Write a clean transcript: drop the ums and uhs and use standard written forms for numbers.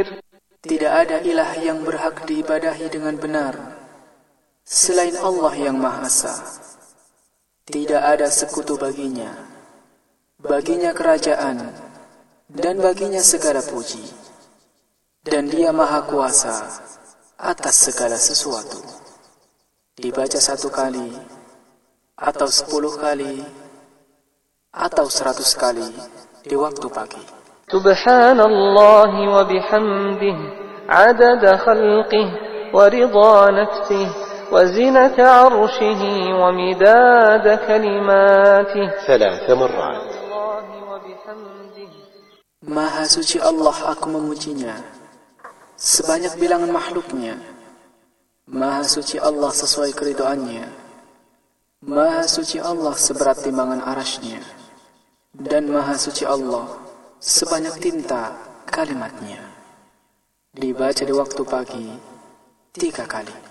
Tidak ada ilah yang berhak diibadahi dengan benar selain Allah yang Maha Esa. Tidak ada sekutu baginya. Baginya kerajaan dan baginya segala puji. Dan Dia Maha Kuasa atas segala sesuatu. Dibaca 1 kali atau 10 kali atau 100 kali di waktu pagi. Subhanallah wa bihamdih adada khalqih wa ridha nafsih wa zinata arshihi wa midada kalimatih 3 مرات. Maha suci Allah, aku memujinya sebanyak bilangan makhluknya. Maha suci Allah sesuai keridhaannya. Maha suci Allah seberat timbangan arasy-Nya. Dan Maha suci Allah sebanyak tinta kalimatnya. Dibaca di waktu pagi 3 kali.